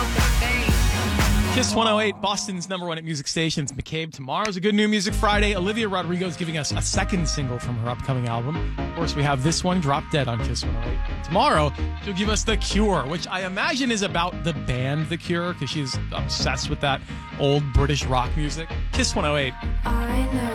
Kiss 108, Boston's #1 at music stations. McCabe, tomorrow's a Good New Music Friday. Olivia Rodrigo is giving us a second single from her upcoming album. Of course, we have this one, Drop Dead, on Kiss 108. Tomorrow, she'll give us The Cure, which I imagine is about the band The Cure, because she's obsessed with that old British rock music. Kiss 108. I know.